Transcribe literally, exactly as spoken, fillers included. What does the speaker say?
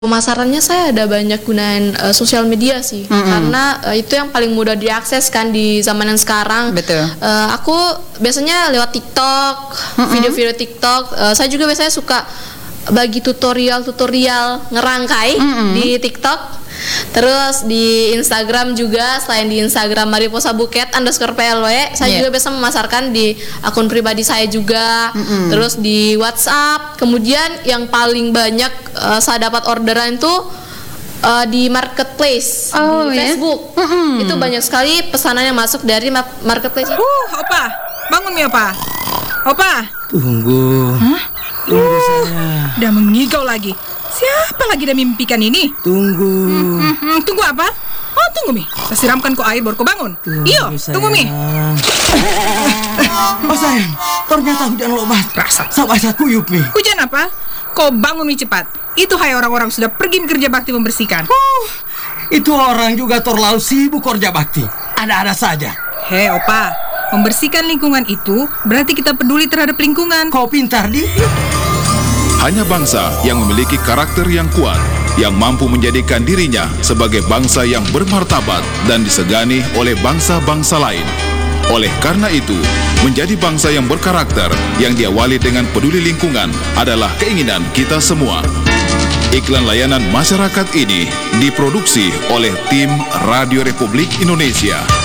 Pemasarannya saya ada banyak gunain uh, sosial media sih, mm-hmm. karena uh, itu yang paling mudah diakses kan di zaman yang sekarang. Betul. Uh, aku biasanya lewat TikTok, mm-hmm. video-video TikTok. Uh, saya juga biasanya suka bagi tutorial-tutorial ngerangkai mm-hmm. di TikTok. Terus di Instagram juga, selain di Instagram Mariposa Buket underscore P L W, saya yeah. juga biasa memasarkan di akun pribadi saya juga. Mm-hmm. Terus di WhatsApp. Kemudian yang paling banyak uh, saya dapat orderan itu uh, di marketplace, oh, di yeah? Facebook. Mm-hmm. Itu banyak sekali pesanan yang masuk dari marketplace. Uh, Opa, bangun mi Opa. Opa. Tunggu. Hah? Tunggu uh, saya. Udah mengigau lagi. Siapa lagi dah mimpikan ini? Tunggu. Hmm, hmm, hmm. Tunggu apa? Oh, tunggu Mi. Saya siramkan kau air baru kau bangun. Iyo, tunggu Mi. Oh sayang, ternyata hujan lebat. Rasa. Sampai saya kuyup Mi. Hujan apa? Kau bangun Mi cepat. Itu hai orang-orang sudah pergi kerja bakti membersihkan. Uh, itu orang juga terlalu sibuk kerja bakti. Ada-ada saja. Hei Opa, membersihkan lingkungan itu berarti kita peduli terhadap lingkungan. Kau pintar di. Hanya bangsa yang memiliki karakter yang kuat, yang mampu menjadikan dirinya sebagai bangsa yang bermartabat dan disegani oleh bangsa-bangsa lain. Oleh karena itu, menjadi bangsa yang berkarakter, yang diawali dengan peduli lingkungan adalah keinginan kita semua. Iklan layanan masyarakat ini diproduksi oleh tim Radio Republik Indonesia.